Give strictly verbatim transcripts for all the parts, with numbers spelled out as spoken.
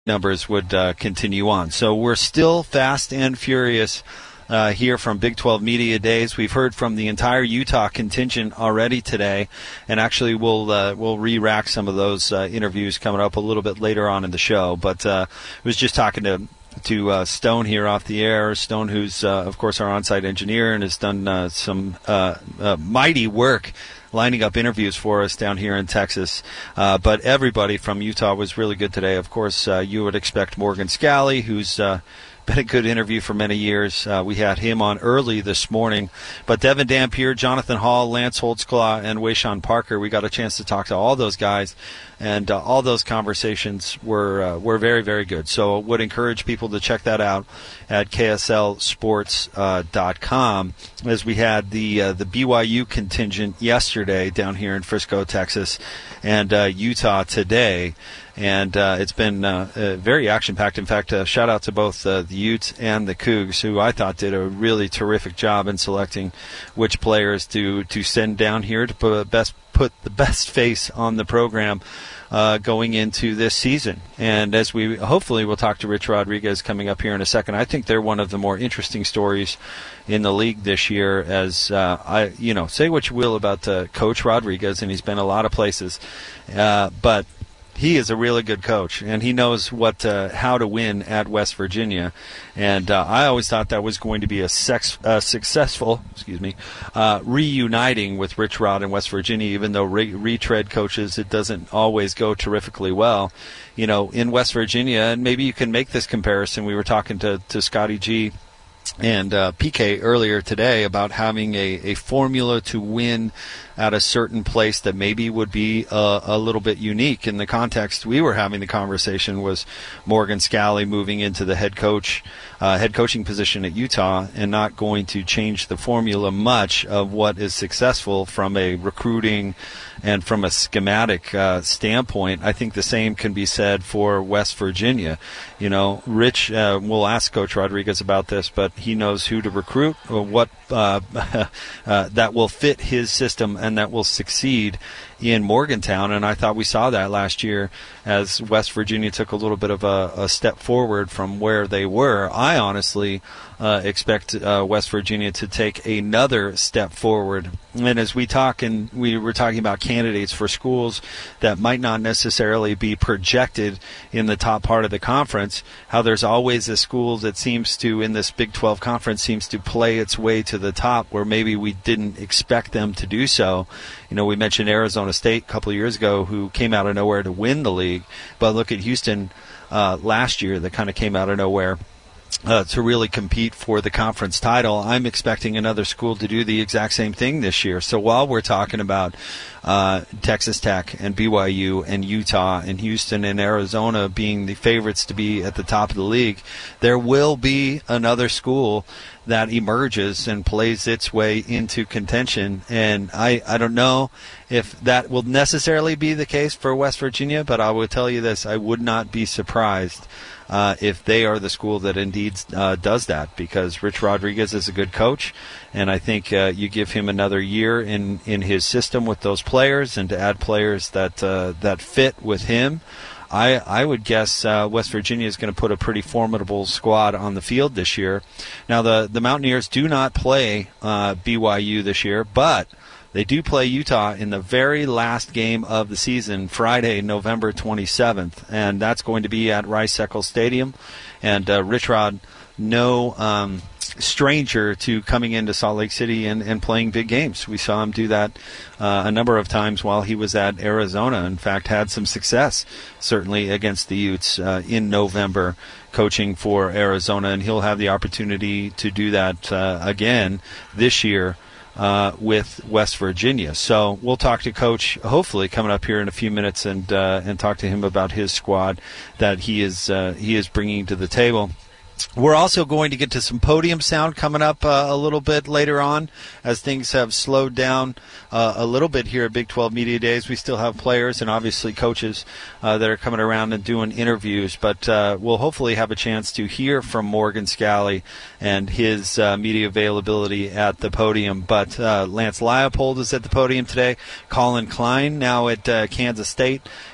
numbers would uh, continue on. So we're still fast and furious uh, here from Big twelve Media Days. We've heard from the entire Utah contingent already today, and actually we'll uh, we'll re-rack some of those uh, interviews coming up a little bit later on in the show. But uh, I was just talking to to uh, Stone here off the air. Stone, who's uh, of course our on-site engineer and has done uh, some uh, uh, mighty work lining up interviews for us down here in Texas. Uh, but everybody from Utah was really good today. Of course, uh, you would expect Morgan Scalley, who's uh, been a good interview for many years. Uh, we had him on early this morning. But Devin Dampier, Jonathan Hall, Lance Holtzclaw, and Wayshawn Parker, we got a chance to talk to all those guys. And uh, all those conversations were uh, were very, very good. So I would encourage people to check that out at K S L sports dot com. As we had the uh, the B Y U contingent yesterday down here in Frisco, Texas, and uh, Utah today. And uh, it's been uh, uh, very action-packed. In fact, uh, shout out to both uh, the Utes and the Cougs, who I thought did a really terrific job in selecting which players to, to send down here to put, best, put the best face on the program uh, going into this season. And as we hopefully we'll talk to Rich Rodriguez coming up here in a second, I think they're one of the more interesting stories in the league this year. As uh, I, you know, say what you will about uh, Coach Rodriguez, and he's been a lot of places, uh, but he is a really good coach, and he knows what uh, how to win at West Virginia. And uh, I always thought that was going to be a sex, uh, successful, excuse me, uh, reuniting with Rich Rod in West Virginia. Even though re- retread coaches, it doesn't always go terrifically well. You know, in West Virginia, and maybe you can make this comparison. We were talking to to Scotty G and uh, P K earlier today about having a, a formula to win at a certain place that maybe would be a, a little bit unique. In the context we were having the conversation was Morgan Scalley moving into the head coach, uh, head coaching position at Utah, and not going to change the formula much of what is successful from a recruiting and from a schematic uh, standpoint. I think the same can be said for West Virginia. You know, Rich, uh, we'll ask Coach Rodriguez about this, but he knows who to recruit, or what uh, uh, that will fit his system and that will succeed in Morgantown. And I thought we saw that last year as West Virginia took a little bit of a, a step forward from where they were. I honestly uh, expect uh, West Virginia to take another step forward. And as we talk, and we were talking about candidates for schools that might not necessarily be projected in the top part of the conference, how there's always a school that seems to, in this Big twelve conference, seems to play its way to the top where maybe we didn't expect them to do so. You know, we mentioned Arizona State a couple of years ago, who came out of nowhere to win the league. But look at Houston uh, last year, that kind of came out of nowhere uh, to really compete for the conference title. I'm expecting another school to do the exact same thing this year. So while we're talking about uh, Texas Tech and B Y U and Utah and Houston and Arizona being the favorites to be at the top of the league, there will be another school that emerges and plays its way into contention. And I, I don't know if that will necessarily be the case for West Virginia, but I will tell you this, I would not be surprised uh, if they are the school that indeed uh, does that, because Rich Rodriguez is a good coach, and I think uh, you give him another year in, in his system with those players, and to add players that uh, that fit with him, I, I would guess uh, West Virginia is going to put a pretty formidable squad on the field this year. Now, the, the Mountaineers do not play uh, B Y U this year, but they do play Utah in the very last game of the season, Friday, November twenty-seventh, and that's going to be at Rice-Eccles Stadium. And uh, Rich Rod, no um, stranger to coming into Salt Lake City and, and playing big games. We saw him do that uh, a number of times while he was at Arizona. In fact, had some success, certainly, against the Utes uh, in November, coaching for Arizona, and he'll have the opportunity to do that uh, again this year uh, with West Virginia. So we'll talk to Coach, hopefully, coming up here in a few minutes, and uh, and talk to him about his squad that he is uh, he is bringing to the table. We're also going to get to some podium sound coming up uh, a little bit later on, as things have slowed down uh, a little bit here at Big twelve Media Days. We still have players and obviously coaches uh, that are coming around and doing interviews, but uh, we'll hopefully have a chance to hear from Morgan Scalley and his uh, media availability at the podium. But uh, Lance Leipold is at the podium today. Colin Klein now at uh, Kansas State.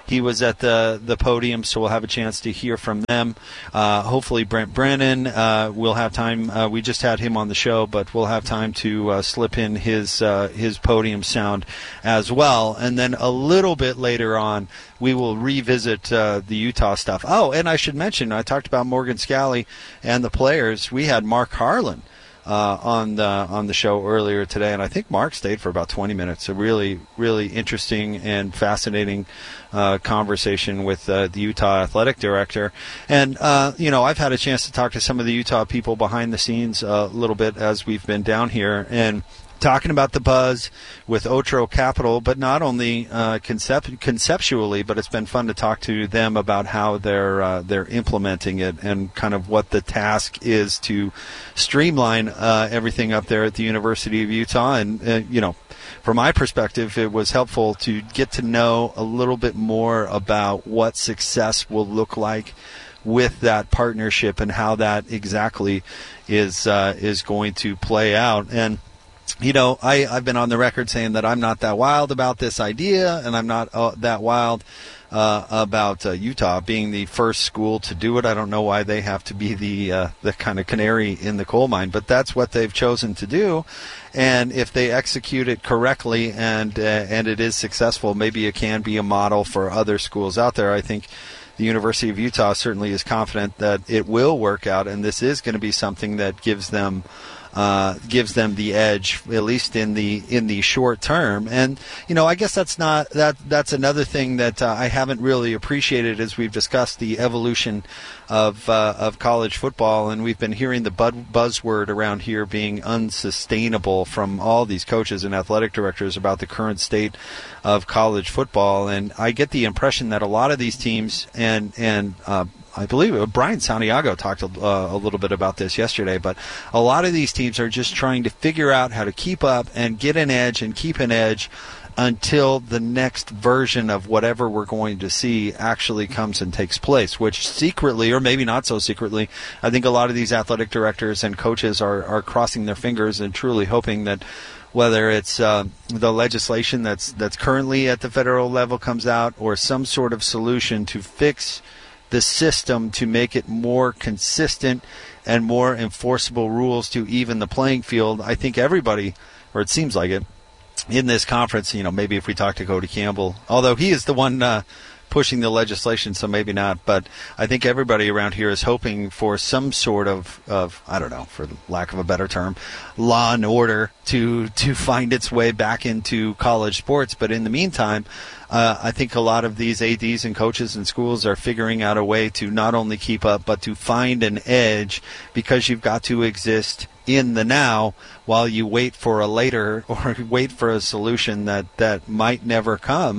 he was at the, the podium, so we'll have a chance to hear from them. Uh, hopefully Brent Brennan, uh, we'll have time. Uh, we just had him on the show, but we'll have time to uh, slip in his uh, his podium sound as well. And then a little bit later on, we will revisit uh, the Utah stuff. Oh, and I should mention, I talked about Morgan Scalley and the players. We had Mark Harlan uh, on the on the show earlier today, and I think Mark stayed for about twenty minutes. A really, really interesting and fascinating uh, conversation with uh, the Utah athletic director. And, uh, you know, I've had a chance to talk to some of the Utah people behind the scenes a little bit as we've been down here, and talking about the buzz with Otro Capital, but not only uh, concept- conceptually, but it's been fun to talk to them about how they're uh, they're implementing it and kind of what the task is to streamline uh, everything up there at the University of Utah. And uh, you know, from my perspective, it was helpful to get to know a little bit more about what success will look like with that partnership and how that exactly is uh, is going to play out. And you know, I, I've been on the record saying that I'm not that wild about this idea, and I'm not uh, that wild uh, about uh, Utah being the first school to do it. I don't know why they have to be the uh, the kind of canary in the coal mine, but that's what they've chosen to do. And if they execute it correctly and uh, and it is successful, maybe it can be a model for other schools out there. I think the University of Utah certainly is confident that it will work out, and this is going to be something that gives them Uh, gives them the edge, at least in the in the short term. And you know, I guess that's not that that's another thing that uh, I haven't really appreciated as we've discussed the evolution of uh, of college football, and we've been hearing the bud- buzzword around here being unsustainable from all these coaches and athletic directors about the current state of college football. And I get the impression that a lot of these teams and and uh, I believe it, Brian Santiago talked a, uh, a little bit about this yesterday, but a lot of these teams are just trying to figure out how to keep up and get an edge and keep an edge until the next version of whatever we're going to see actually comes and takes place, which secretly, or maybe not so secretly, I think a lot of these athletic directors and coaches are, are crossing their fingers and truly hoping that whether it's uh, the legislation that's that's currently at the federal level comes out, or some sort of solution to fix the system to make it more consistent and more enforceable rules to even the playing field. I think everybody, or it seems like it, in this conference, you know, maybe if we talk to Cody Campbell, although he is the one uh, pushing the legislation, so maybe not, but I think everybody around here is hoping for some sort of, of I don't know, for lack of a better term, law and order to to find its way back into college sports. But in the meantime, Uh, I think a lot of these A Ds and coaches and schools are figuring out a way to not only keep up, but to find an edge, because you've got to exist in the now while you wait for a later or wait for a solution that, that might never come.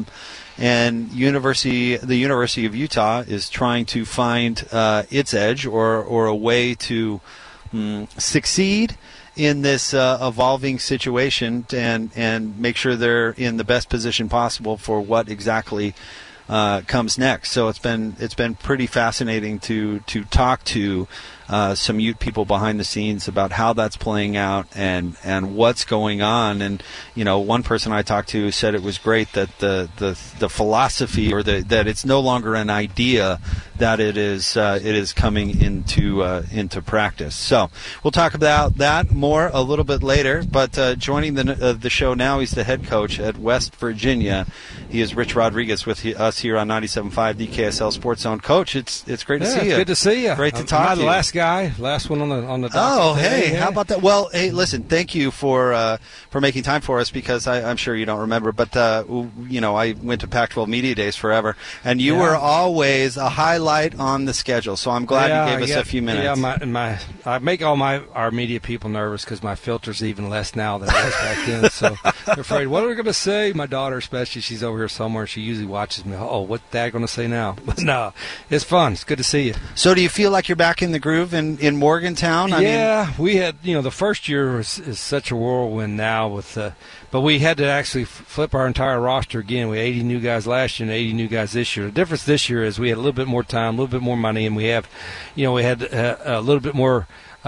And university, the University of Utah is trying to find uh, its edge or, or a way to um, succeed in this uh, evolving situation and and make sure they're in the best position possible for what exactly uh, comes next. So it's been it's been pretty fascinating to to talk to uh, some Ute people behind the scenes about how that's playing out and and what's going on. And you know, one person I talked to said it was great that the the, the philosophy, or the, that it's no longer an idea, that it is uh, it is coming into uh, into practice. So we'll talk about that more a little bit later. But uh, joining the uh, the show now, he's the head coach at West Virginia. He is Rich Rodriguez with he, us here on ninety-seven point five D K S L Sports Zone. Coach, it's it's great yeah, to see you. It's good to see you. Great to I'm talk not to the you. last guy, last one on the on the docket. Oh, today. hey, yeah. how about that? Well, hey, listen, thank you for uh, for making time for us, because I, I'm sure you don't remember, but uh, you know, I went to Pac twelve Media Days forever, and you yeah. were always a highlight on the schedule. So I'm glad yeah, you gave us yeah, a few minutes. Yeah, my, my I make all my our media people nervous because my filter's even less now than it was back then. So they're afraid, what are we going to say? My daughter, especially, she's over here somewhere. She usually watches me. Oh, what's Dad going to say now? But no, it's fun. It's good to see you. So do you feel like you're back in the groove in, in Morgantown? I yeah, mean, we had, you know, the first year was, is such a whirlwind now with, uh, but we had to actually f- flip our entire roster again. We had eighty new guys last year and eighty new guys this year. The difference this year is we had a little bit more time, a little bit more money, and we have, you know, we had uh, a little bit more um,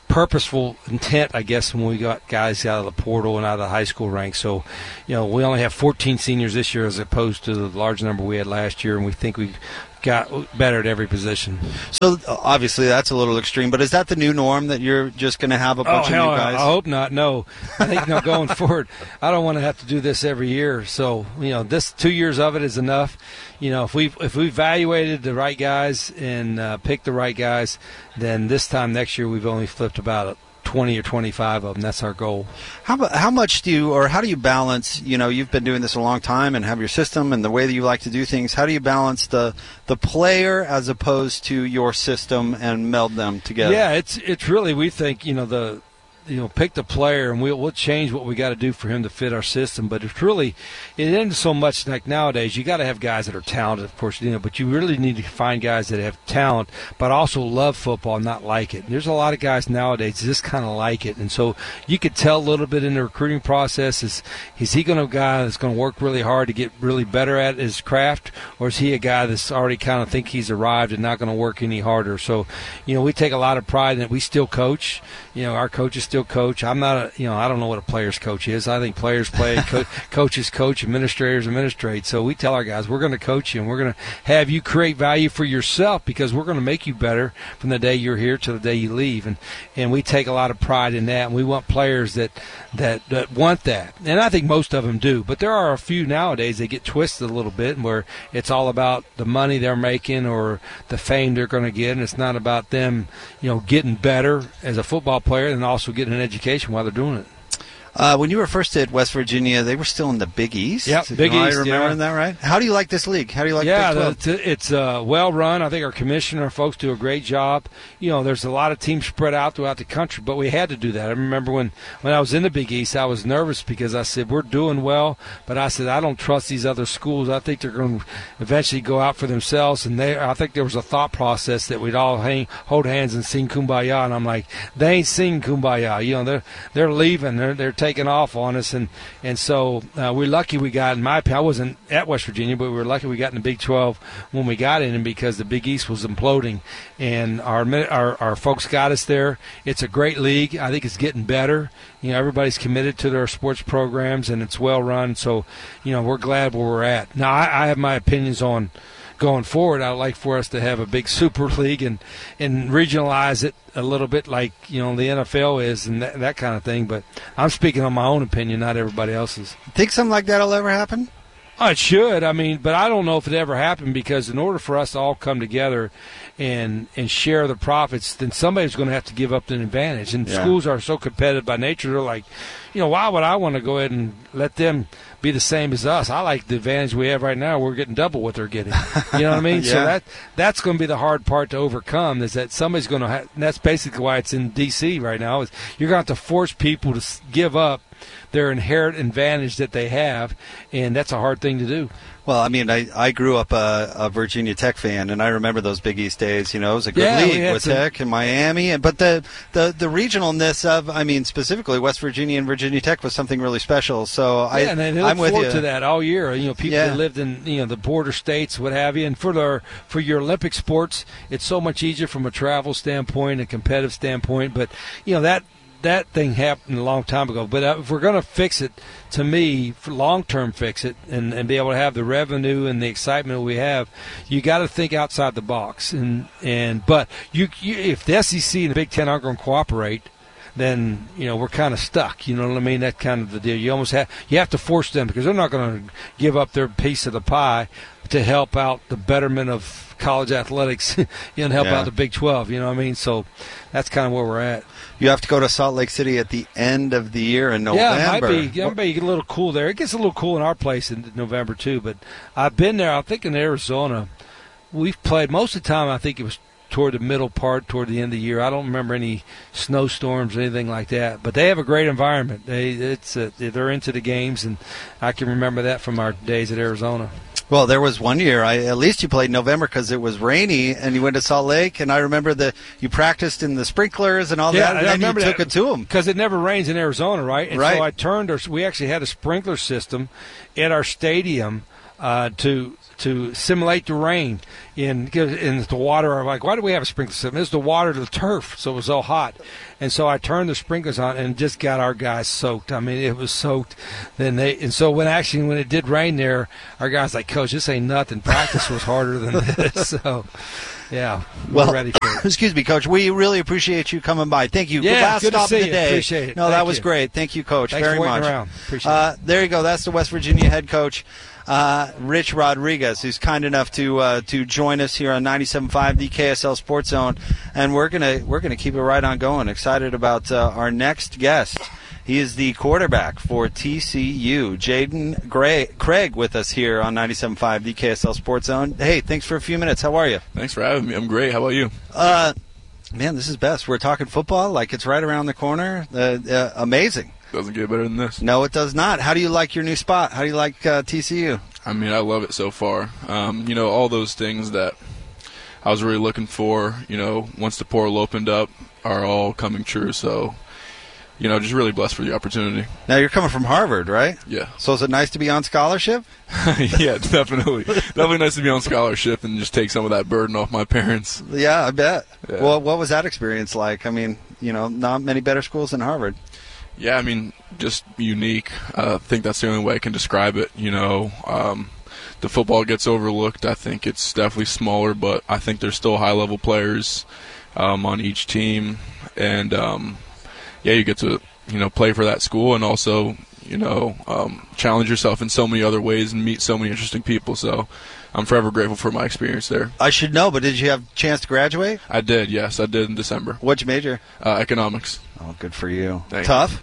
purposeful intent, I guess, when we got guys out of the portal and out of the high school ranks. So, you know, we only have fourteen seniors this year as opposed to the large number we had last year, and we think we've got better at every position. So obviously that's a little extreme, but is that the new norm that you're just going to have a bunch oh, of hell, new guys? I hope not. No, I think no, going forward, I don't want to have to do this every year. So you know, this two years of it is enough. You know, if we if we evaluated the right guys and uh, picked the right guys, then this time next year we've only flipped about twenty or twenty-five of them. That's our goal. How how much do you, or how do you balance, you know, you've been doing this a long time and have your system and the way that you like to do things. How do you balance the the player as opposed to your system and meld them together? Yeah, it's it's really, we think, you know, the you know, pick the player, and we'll, we'll change what we got to do for him to fit our system. But it's really, it isn't so much like nowadays. You got to have guys that are talented, of course, you know, but you really need to find guys that have talent, but also love football, not like it. And there's a lot of guys nowadays that just kind of like it, and so you could tell a little bit in the recruiting process: is is he going to be a guy that's going to work really hard to get really better at his craft, or is he a guy that's already kind of think he's arrived and not going to work any harder? So, you know, we take a lot of pride in it. We still coach. You know, our coaches still coach. I'm not a, you know, I don't know what a player's coach is. I think players play, co- coaches coach, administrators administrate. So we tell our guys, we're going to coach you, and we're going to have you create value for yourself, because we're going to make you better from the day you're here to the day you leave. And and we take a lot of pride in that, and we want players that that, that want that. And I think most of them do. But there are a few nowadays that get twisted a little bit, where it's all about the money they're making or the fame they're going to get, and it's not about them, you know, getting better as a football player and also getting an education while they're doing it. Uh, when you were first at West Virginia, they were still in the Big East. Yeah, Big Am East. I remembering yeah. that right? How do you like this league? How do you like yeah, Big twelve? it's, it's uh, well run. I think our commissioner folks do a great job. You know, there's a lot of teams spread out throughout the country, but we had to do that. I remember when, when I was in the Big East, I was nervous because I said, we're doing well, but I said, I don't trust these other schools. I think they're going to eventually go out for themselves, and they, I think there was a thought process that we'd all hang, hold hands and sing Kumbaya, and I'm like, they ain't singing Kumbaya. You know, they're they're leaving. They're they're taking off on us. And and so uh, we're lucky we got, in my opinion, I wasn't at West Virginia, but we were lucky we got in the Big twelve when we got in, because the Big East was imploding, and our our our folks got us there. It's a great league. I think it's getting better. You know, everybody's committed to their sports programs, and it's well run. So, you know, we're glad where we're at. Now, I, I have my opinions on going forward. I'd like for us to have a big super league and and regionalize it a little bit like, you know, the N F L is, and that, that kind of thing. But I'm speaking on my own opinion, not everybody else's. Think something like that will ever happen? Oh, it should. I mean, but I don't know if it ever happened, because in order for us to all come together and and share the profits, then somebody's going to have to give up an advantage. And yeah. schools are so competitive by nature. They're like, you know, why would I want to go ahead and let them be the same as us? I like the advantage we have right now. We're getting double what they're getting. You know what I mean? yeah. So that that's going to be the hard part to overcome, is that somebody's going to have, and that's basically why it's in D C right now, is you're going to have to force people to give up their inherent advantage that they have, and that's a hard thing to do. Well, I mean, I, I grew up a, a Virginia Tech fan, and I remember those Big East days. You know, it was a good yeah, league with some... Tech and Miami. But the, the, the regionalness of, I mean, specifically West Virginia and Virginia Tech was something really special. So yeah, I, and they look I'm with forward you. to that all year. You know, people yeah. that lived in, you know, the border states, what have you. And for their for your Olympic sports, it's so much easier from a travel standpoint, a competitive standpoint. But you know that. That thing happened a long time ago. But if we're going to fix it, to me, for long-term fix it, and, and be able to have the revenue and the excitement we have, you got to think outside the box. And and but you, you if the S E C and the Big Ten aren't going to cooperate, then you know we're kind of stuck. You know what I mean? That kind of the deal. You almost have you have to force them, because they're not going to give up their piece of the pie to help out the betterment of college athletics and help yeah. out the Big twelve. You know what I mean? So that's kind of where we're at. You have to go to Salt Lake City at the end of the year in November. Yeah, it might be, it might be a little cool there. It gets a little cool in our place in November, too. But I've been there. I think in Arizona, we've played most of the time. I think it was toward the middle part, toward the end of the year. I don't remember any snowstorms or anything like that. But they have a great environment. They it's uh, they're into the games, and I can remember that from our days at Arizona. Well, there was one year, I, at least you played in November because it was rainy, and you went to Salt Lake, and I remember that you practiced in the sprinklers and all yeah, that, and I then remember you took that, it to them. Because it never rains in Arizona, right? And right. so I turned, our, we actually had a sprinkler system at our stadium uh, to to simulate the rain in in the water. I'm like, why do we have a sprinkler system? It's the water to the turf, so it was so hot. And so I turned the sprinklers on and just got our guys soaked. I mean, it was soaked. Then they and so when actually when it did rain there, our guys like, Coach, this ain't nothing. Practice was harder than this. So. Yeah, we're well, ready for it. Excuse me, Coach. We really appreciate you coming by. Thank you. Yeah, Last good stop to see of the you. day. Appreciate it. No, Thank that was you. great. Thank you, Coach, Thanks very for waiting much. Around. Appreciate uh, it. There you go. That's the West Virginia head coach, uh, Rich Rodriguez, who's kind enough to uh, to join us here on ninety-seven point five, the K S L Sports Zone, and we're gonna we're gonna keep it right on going. Excited about uh, our next guest. He is the quarterback for T C U, Jaden Gray- Craig, with us here on ninety-seven point five, the K S L Sports Zone. Hey, thanks for a few minutes. How are you? Thanks for having me. I'm great. How about you? Uh, man, this is best. We're talking football like it's right around the corner. Uh, uh, amazing. Doesn't get better than this. No, it does not. How do you like your new spot? How do you like uh, T C U? I mean, I love it so far. Um, you know, all those things that I was really looking for, you know, once the portal opened up, are all coming true. So, you know, just really blessed for the opportunity. Now, you're coming from Harvard, right? Yeah. So is it nice to be on scholarship? Yeah, definitely. Definitely nice to be on scholarship and just take some of that burden off my parents. Yeah, I bet. Yeah. Well, what was that experience like? I mean, you know, not many better schools than Harvard. Yeah, I mean, just unique. Uh, I think that's the only way I can describe it. You know, um, the football gets overlooked. I think it's definitely smaller, but I think there's still high-level players um, on each team. And, um, yeah, you get to, you know, play for that school and also, you know, um, challenge yourself in so many other ways and meet so many interesting people. So I'm forever grateful for my experience there. I should know, but did you have a chance to graduate? I did, yes. I did in December. What'd you major? Uh, economics. Oh, good for you. Thank Tough?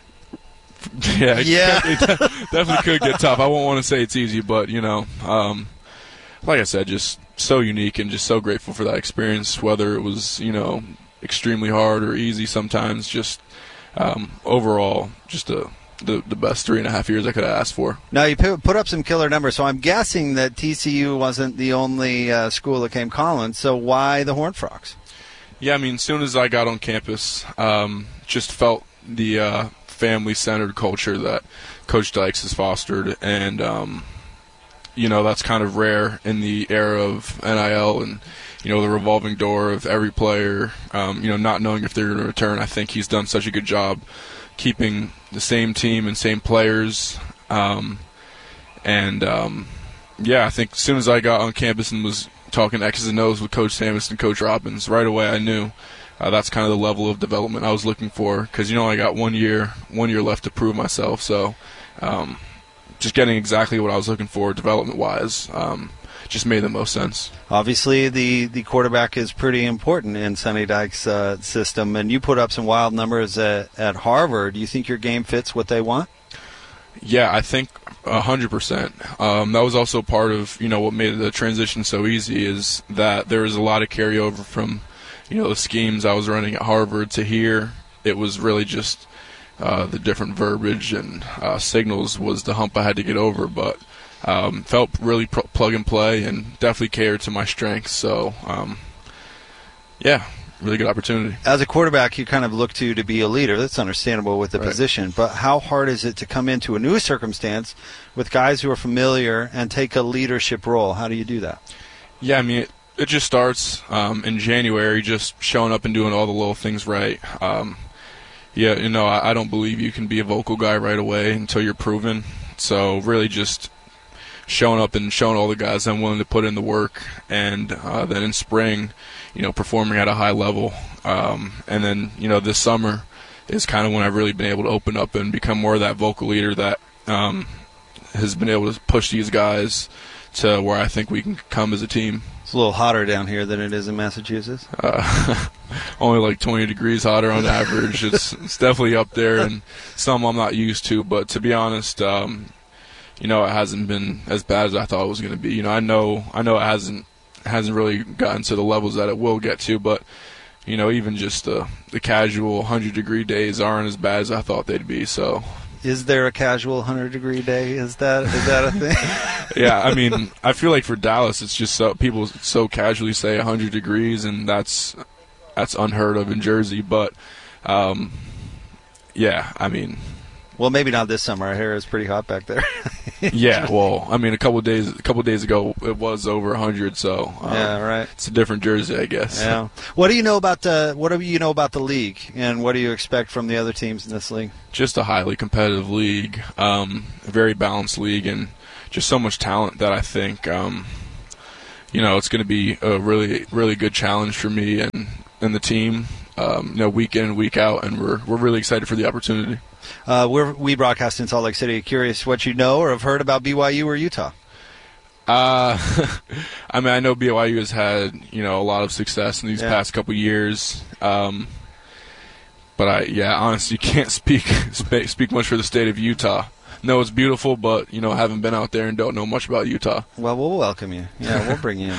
Yeah, it, Yeah. it definitely could get tough. I won't want to say it's easy, but, you know, um, like I said, just so unique and just so grateful for that experience, whether it was, you know, extremely hard or easy sometimes. Just um, overall, just a, the, the best three and a half years I could have asked for. Now, you pu- put up some killer numbers, so I'm guessing that T C U wasn't the only uh, school that came calling, so why the Horned Frogs? Yeah, I mean, as soon as I got on campus, um, just felt the uh, family-centered culture that Coach Dykes has fostered, and, um, you know, that's kind of rare in the era of N I L and, you know, the revolving door of every player, um, you know, not knowing if they're going to return. I think he's done such a good job keeping the same team and same players. Um, and, um, yeah, I think as soon as I got on campus and was talking X's and O's with Coach Samus and Coach Robbins, right away I knew uh, that's kind of the level of development I was looking for because, you know, I got one year, one year left to prove myself. So um, just getting exactly what I was looking for development-wise um, just made the most sense. Obviously, the, the quarterback is pretty important in Sonny Dykes' uh, system, and you put up some wild numbers at, at Harvard. Do you think your game fits what they want? Yeah, I think a hundred percent. Um, that was also part of, you know, what made the transition so easy is that there was a lot of carryover from, you know, the schemes I was running at Harvard to here. It was really just uh, the different verbiage and uh, signals was the hump I had to get over, but um, felt really pr- plug and play and definitely catered to my strengths. So, um, yeah. Really good opportunity. As a quarterback, you kind of look to to be a leader. That's understandable with the Right. position. But how hard is it to come into a new circumstance with guys who are familiar and take a leadership role? How do you do that? Yeah, I mean, it, it just starts um, in January, just showing up and doing all the little things right. Um, yeah, you know, I, I don't believe you can be a vocal guy right away until you're proven. So really just showing up and showing all the guys I'm willing to put in the work. And uh, then in spring, you know, performing at a high level. Um, and then, you know, this summer is kind of when I've really been able to open up and become more of that vocal leader that um, has been able to push these guys to where I think we can come as a team. It's a little hotter down here than it is in Massachusetts. Uh, only like twenty degrees hotter on average. It's, it's definitely up there, and some I'm not used to. But to be honest, um, you know, it hasn't been as bad as I thought it was going to be. You know, I know, I know it hasn't hasn't really gotten to the levels that it will get to, but you know, even just the the casual one hundred degree days aren't as bad as I thought they'd be. So. Is there a casual one hundred degree day? Is that is that a thing? Yeah, I mean, I feel like for Dallas, it's just so people so casually say one hundred degrees, and that's that's unheard of in Jersey. But um, yeah, I mean, well, maybe not this summer. Our hair is pretty hot back there. Yeah, well, I mean, a couple of days, a couple of days ago, it was over a hundred. So um, yeah, right. It's a different jersey, I guess. Yeah. What do you know about the What do you know about the league, and what do you expect from the other teams in this league? Just a highly competitive league, um, a very balanced league, and just so much talent that I think, um, you know, it's going to be a really, really good challenge for me and and the team. Um, you know, week in and week out, and we're we're really excited for the opportunity. Uh, we're, we broadcast in Salt Lake City. Curious what you know or have heard about B Y U or Utah. Uh, I mean, I know B Y U has had, you know, a lot of success in these yeah. past couple years. Um, but I, yeah, honestly, can't speak speak much for the state of Utah. No, it's beautiful, but, you know, haven't been out there and don't know much about Utah. Well, we'll welcome you. Yeah, we'll bring you in.